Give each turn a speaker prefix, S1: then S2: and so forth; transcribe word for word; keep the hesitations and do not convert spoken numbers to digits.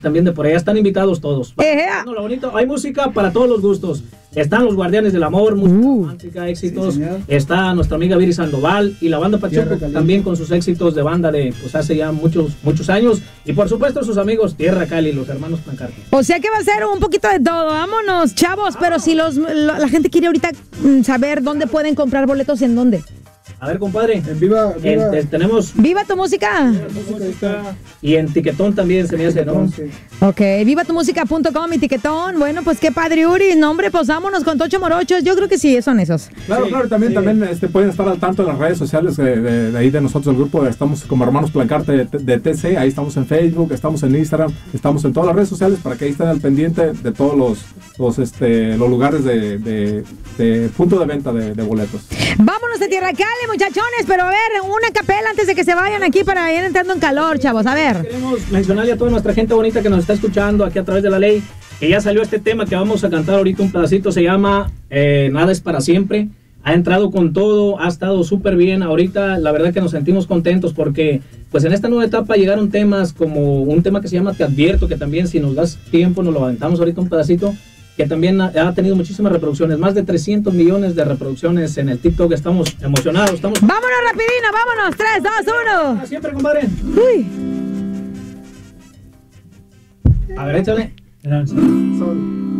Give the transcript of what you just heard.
S1: también de por allá están invitados todos.
S2: Eh,
S1: no, lo bonito, hay música para todos los gustos. Están los Guardianes del Amor, música
S2: Uh.
S1: romántica, éxitos.
S3: Sí,
S1: Está nuestra amiga Viri Sandoval y la banda Pacheco
S3: Tierra Caliente.
S1: también con sus éxitos de banda de pues hace ya muchos muchos años. Y por supuesto sus amigos Tierra Cali, los hermanos Plancarte.
S2: O sea que va a ser un poquito de todo. Vámonos, chavos. Pero si los la, la gente quiere ahorita mm, saber dónde pueden comprar boletos, ¿en dónde?
S1: A ver, compadre.
S3: En Viva, Viva.
S1: En- en- tenemos
S2: ¡Viva tu música!
S1: música y en Tiquetón también se me hace, ¿no?
S3: Entonces,
S2: Ok, viva tu música punto com y Tiquetón. Bueno, pues qué padre, Uri. No, hombre, pues vámonos con Tocho Morochos. Yo creo que sí, son esos.
S4: Claro,
S1: Sí,
S4: claro, y también,
S1: sí.
S4: también este, pueden estar al tanto de las redes sociales de, de- de ahí de nosotros, el grupo. Estamos como Hermanos Plancarte de, de T C, ahí estamos en Facebook, estamos en Instagram, estamos en todas las redes sociales para que ahí estén al pendiente de todos los, los, este, los lugares de, de- de punto de venta de, de boletos.
S2: Vámonos de Tierra Cali, muchachones. Pero a ver, una capela antes de que se vayan aquí para ir entrando en calor, chavos. A ver.
S1: Queremos mencionarle a toda nuestra gente bonita que nos está escuchando aquí a través de la ley que ya salió este tema que vamos a cantar ahorita un pedacito, se llama eh, Nada es para siempre. Ha entrado con todo, ha estado súper bien. Ahorita la verdad que nos sentimos contentos porque pues en esta nueva etapa llegaron temas como un tema que se llama Te Advierto, que también si nos das tiempo nos lo aventamos ahorita un pedacito, que también ha, ha tenido muchísimas reproducciones, más de trescientos millones de reproducciones en el TikTok. Estamos emocionados, estamos...
S2: Vámonos rapidino, vámonos. tres, dos, uno.
S1: Siempre, compadre.
S2: Uy.
S1: A ver, échale.
S3: Sol.